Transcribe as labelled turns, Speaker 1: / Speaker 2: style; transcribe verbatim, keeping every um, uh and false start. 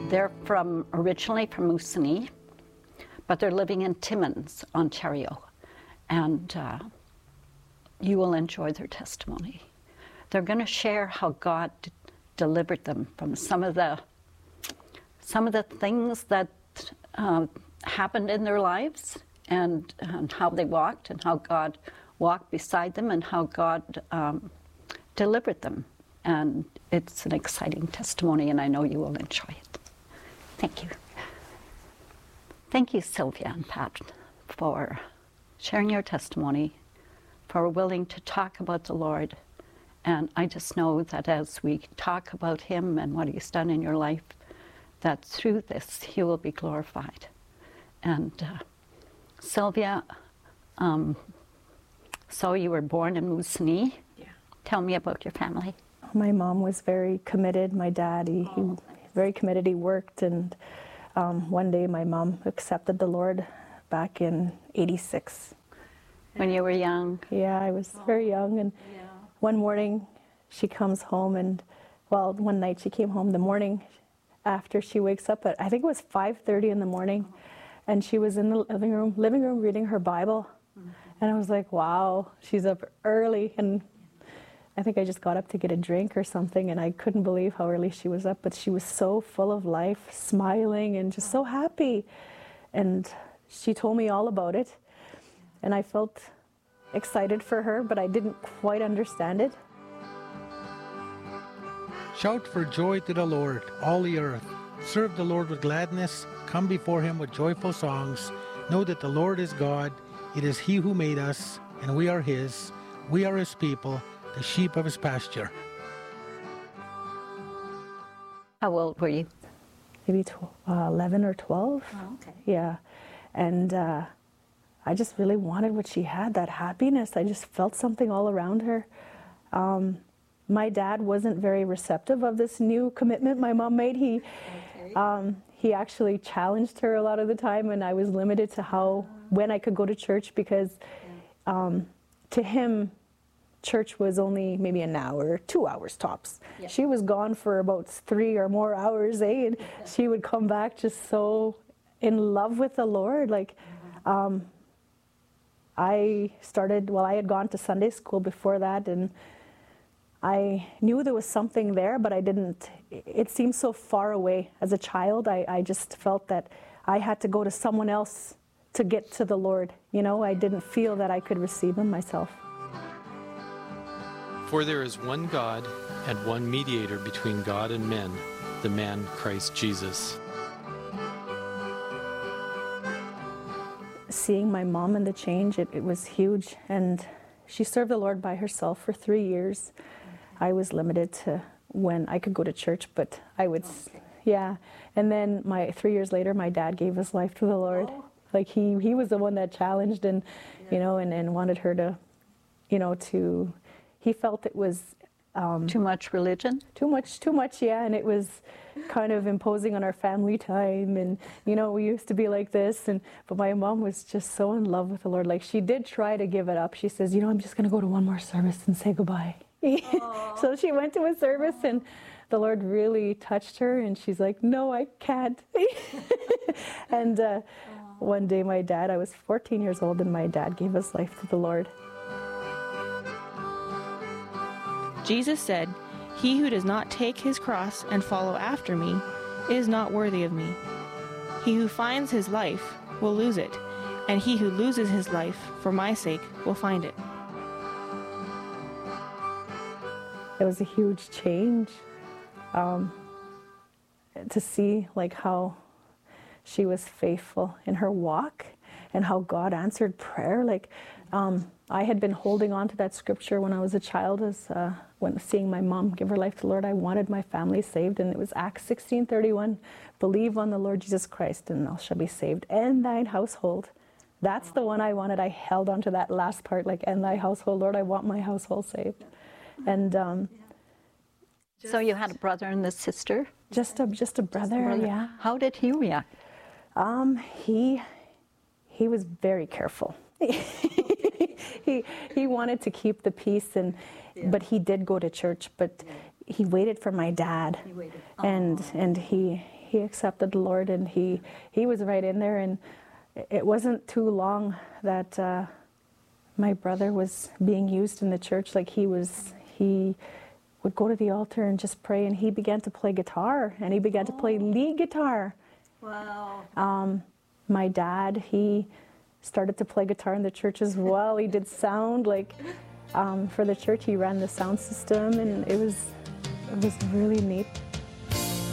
Speaker 1: They're from originally from Moosonee, but they're living in Timmins, Ontario, and uh, you will enjoy their testimony. They're going to share how God d- delivered them from some of the some of the things that uh, happened in their lives, and, and how they walked, and how God walked beside them, and how God um, delivered them. And it's an exciting testimony, and I know you will enjoy it. Thank you. Thank you, Sylvia and Pat, for sharing your testimony, for willing to talk about the Lord. And I just know that as we talk about Him and what He's done in your life, that through this He will be glorified. And uh, Sylvia, um, so you were born in Moosonee.
Speaker 2: Yeah.
Speaker 1: Tell me about your family.
Speaker 2: My mom was very committed. My dad, he, he
Speaker 1: Oh,
Speaker 2: very committed. He worked, and um, one day my mom accepted the Lord back in eighty-six.
Speaker 1: When you were young.
Speaker 2: Yeah, I was very young, and
Speaker 1: Yeah.
Speaker 2: one morning she comes home, and well, one night she came home the morning after she wakes up at, I think it was five thirty in the morning, and she was in the living room, living room reading her Bible, mm-hmm. and I was like, wow, she's up early, and I think I just got up to get a drink or something, and I couldn't believe how early she was up, but she was so full of life, smiling and just so happy, and she told me all about it, and I felt excited for her, but I didn't quite understand it.
Speaker 3: Shout for joy to the Lord, all the earth. Serve the Lord with gladness. Come before Him with joyful songs. Know that the Lord is God. It is He who made us, and we are His. We are His people, the sheep of His pasture.
Speaker 1: How old were you?
Speaker 2: Maybe tw- uh, eleven or twelve.
Speaker 1: Oh, okay.
Speaker 2: Yeah. And uh, I just really wanted what she had, that happiness. I just felt something all around her. Um, my dad wasn't very receptive of this new commitment my mom made. He,
Speaker 1: Okay.
Speaker 2: um, he actually challenged her a lot of the time, and I was limited to how, when I could go to church, because um, to him, church was only maybe an hour, two hours tops.
Speaker 1: Yeah.
Speaker 2: She was gone for about three or more hours, eh? And she would come back just so in love with the Lord. Like, um, I started, well, I had gone to Sunday school before that, and I knew there was something there, but I didn't, it seemed so far away. As a child, I, I just felt that I had to go to someone else to get to the Lord. You know, I didn't feel that I could receive Him myself.
Speaker 4: For there is one God and one mediator between God and men, the man Christ Jesus.
Speaker 2: Seeing my mom and the change, it, it was huge. And she served the Lord by herself for three years. I was limited to when I could go to church, but I would,
Speaker 1: Okay.
Speaker 2: yeah. And then my three years later, my dad gave his life to the Lord.
Speaker 1: Oh.
Speaker 2: Like he, he was the one that challenged and,
Speaker 1: Yeah.
Speaker 2: you know, and, and wanted her to, you know, to, he felt it was um,
Speaker 1: Too much religion?
Speaker 2: too much, too much, yeah, and it was kind of imposing on our family time, and you know, we used to be like this, and but my mom was just so in love with the Lord. Like, she did try to give it up. She says, you know, I'm just going to go to one more service and say goodbye. So she went to a service, and the Lord really touched her, and she's like, no, I can't. And uh, one day my dad, I was fourteen years old, and my dad gave his life to the Lord.
Speaker 5: Jesus said, "He who does not take his cross and follow after me is not worthy of me. He who finds his life will lose it, and he who loses his life for my sake will find it."
Speaker 2: It was a huge change um, to see like how she was faithful in her walk and how God answered prayer. Like um, I had been holding on to that scripture when I was a child, as uh, when seeing my mom give her life to the Lord. I wanted my family saved, and it was Acts sixteen thirty-one. Believe on the Lord Jesus Christ, and thou shalt be saved, and thine household. That's the one I wanted. I held on to that last part, like, and thy household, Lord, I want my household saved. And um,
Speaker 1: So you had a brother and a sister?
Speaker 2: just a just a brother,
Speaker 1: Brother.
Speaker 2: yeah.
Speaker 1: How did he react?
Speaker 2: Um, he he was very careful. he he wanted to keep the peace, and but he did go to church. But he waited for my dad,
Speaker 1: He waited.
Speaker 2: and and he he accepted the Lord, and he, he was right in there. And it wasn't too long that uh, my brother was being used in the church. Like he was, he would go to the altar and just pray, and he began to play guitar, and he began oh. to play lead guitar.
Speaker 1: Wow.
Speaker 2: Um, my dad, he started to play guitar in the church as well. He did sound like um, for the church. He ran the sound system, and it was it was really neat.